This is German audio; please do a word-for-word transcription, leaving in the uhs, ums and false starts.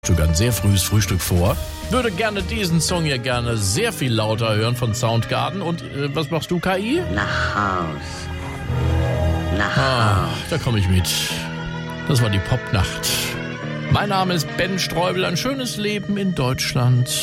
Frühstück, ein sehr frühes Frühstück vor. Würde gerne diesen Song hier gerne sehr viel lauter hören von Soundgarden. Und äh, was machst du, K I? Nach Haus. Nach Ah, Haus. da komme ich mit. Das war die Popnacht. Mein Name ist Ben Streubel. Ein schönes Leben in Deutschland.